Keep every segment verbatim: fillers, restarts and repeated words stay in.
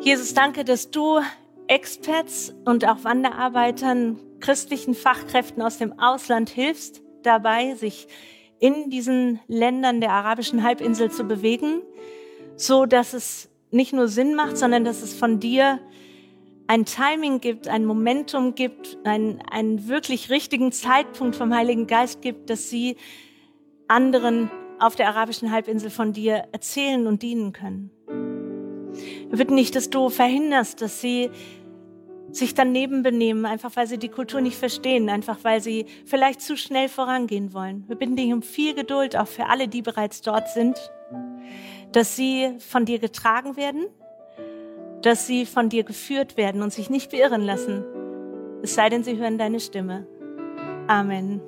Jesus, danke, dass du Expats und auch Wanderarbeitern, christlichen Fachkräften aus dem Ausland hilfst, dabei, sich in diesen Ländern der arabischen Halbinsel zu bewegen, so dass es nicht nur Sinn macht, sondern dass es von dir ein Timing gibt, ein Momentum gibt, einen, einen wirklich richtigen Zeitpunkt vom Heiligen Geist gibt, dass sie anderen auf der arabischen Halbinsel von dir erzählen und dienen können. Wir bitten nicht, dass du verhinderst, dass sie sich daneben benehmen, einfach weil sie die Kultur nicht verstehen, einfach weil sie vielleicht zu schnell vorangehen wollen. Wir bitten dich um viel Geduld, auch für alle, die bereits dort sind, dass sie von dir getragen werden, dass sie von dir geführt werden und sich nicht beirren lassen, es sei denn, sie hören deine Stimme. Amen.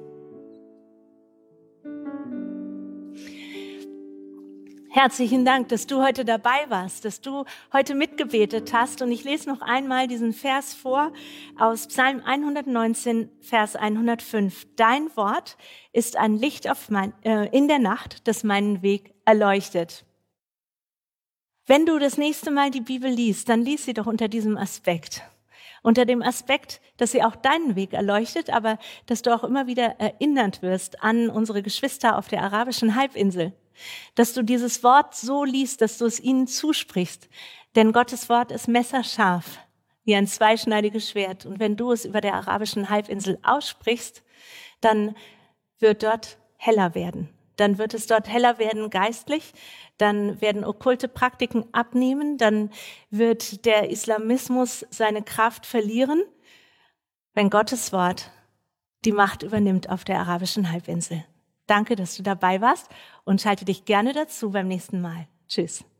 Herzlichen Dank, dass du heute dabei warst, dass du heute mitgebetet hast. Und ich lese noch einmal diesen Vers vor aus Psalm hundertneunzehn, Vers hundertfünf. Dein Wort ist ein Licht auf mein, äh, in der Nacht, das meinen Weg erleuchtet. Wenn du das nächste Mal die Bibel liest, dann lies sie doch unter diesem Aspekt. Unter dem Aspekt, dass sie auch deinen Weg erleuchtet, aber dass du auch immer wieder erinnert wirst an unsere Geschwister auf der arabischen Halbinsel. Dass du dieses Wort so liest, dass du es ihnen zusprichst. Denn Gottes Wort ist messerscharf, wie ein zweischneidiges Schwert. Und wenn du es über der arabischen Halbinsel aussprichst, dann wird dort heller werden. Dann wird es dort heller werden geistlich, dann werden okkulte Praktiken abnehmen, dann wird der Islamismus seine Kraft verlieren, wenn Gottes Wort die Macht übernimmt auf der arabischen Halbinsel. Danke, dass du dabei warst und schalte dich gerne dazu beim nächsten Mal. Tschüss.